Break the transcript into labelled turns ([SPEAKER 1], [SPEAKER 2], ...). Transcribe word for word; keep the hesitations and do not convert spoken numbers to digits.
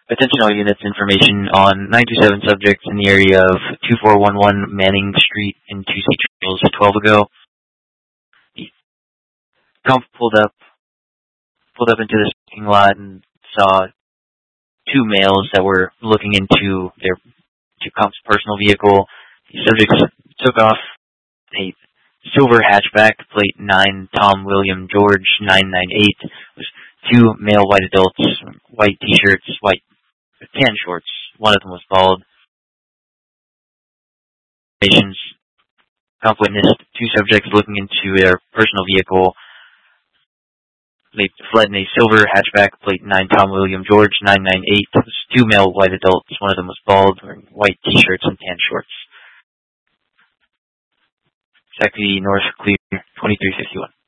[SPEAKER 1] Attention all units, information on nine two seven subjects in the area of two four one one Manning Street in two C Trails twelve ago. The comp pulled up, pulled up into this parking lot and saw two males that were looking into their to comp's personal vehicle. The subjects took off a silver hatchback, plate nine Tom William George nine nine eight. It was two male white adults, white t-shirts, white tan shorts. One of them was bald. Patients, comp witnessed two subjects looking into their personal vehicle. They fled in a silver hatchback, plate nine Tom William George nine nine eight. It was two male white adults. One of them was bald, wearing white t-shirts and tan shorts. Second North Clear twenty-three fifty-one.